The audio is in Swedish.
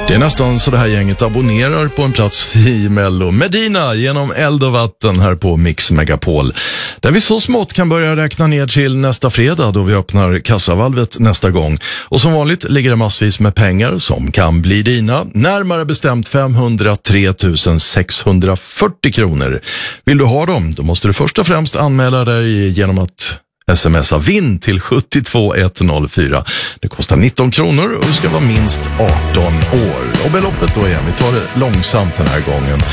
Det är nästan så det här gänget abonnerar på en plats i Mello. Medina genom eld och vatten här på Mix Megapol. Där vi så smått kan börja räkna ner till nästa fredag då vi öppnar kassavalvet nästa gång. Och som vanligt ligger det massvis med pengar som kan bli dina. Närmare bestämt 503 640 kronor. Vill du ha dem, då måste du först och främst anmäla dig genom att smsa vinn till 72104. Det kostar 19 kronor och du ska vara minst 18 år. Och beloppet då igen, vi tar det långsamt den här gången.